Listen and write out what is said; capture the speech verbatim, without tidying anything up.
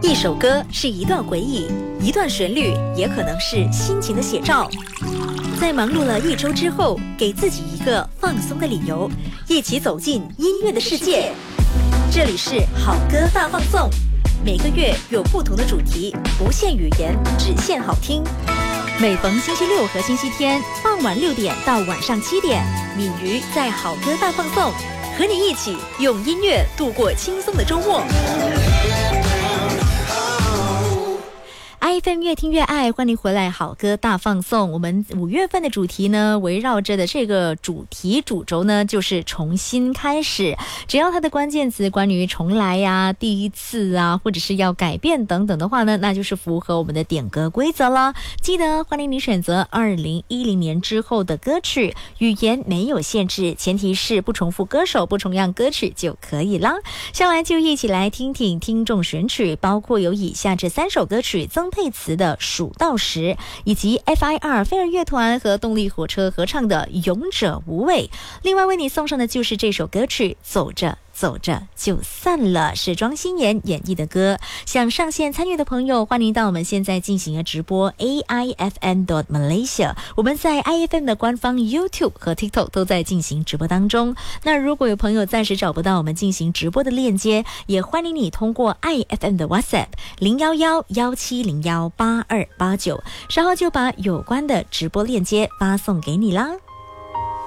一首歌是一段回忆，一段旋律也可能是心情的写照。在忙碌了一周之后，给自己一个放松的理由，一起走进音乐的世界。这里是好歌大放送，每个月有不同的主题，不限语言，只限好听。每逢星期六和星期天傍晚六点到晚上七点，敏瑜在好歌大放送，和你一起用音乐度过轻松的周末。I F M 越听越爱，欢迎回来，好歌大放送。我们五月份的主题呢，围绕着的这个主题主轴呢，就是重新开始。只要它的关键词关于重来呀、第一次啊，或者是要改变等等的话呢，那就是符合我们的点歌规则了。记得欢迎你选择二零一零年之后的歌曲，语言没有限制，前提是不重复歌手、不重样歌曲就可以啦。下来就一起来听听听众选曲，包括有以下这三首歌曲：曾沛慈的《数到十》，以及 F I R 飞儿乐团和动力火车合唱的《勇者无畏》。另外为你送上的就是这首歌曲《走着走着就散了》，是庄心妍演绎的歌。想上线参与的朋友，欢迎到我们现在进行的直播 A I F M dot Malaysia， 我们在 I F M 的官方 YouTube 和 TikTok 都在进行直播当中。那如果有朋友暂时找不到我们进行直播的链接，也欢迎你通过 I F M 的 WhatsApp 零一一一七零一八二八九，稍后就把有关的直播链接发送给你啦。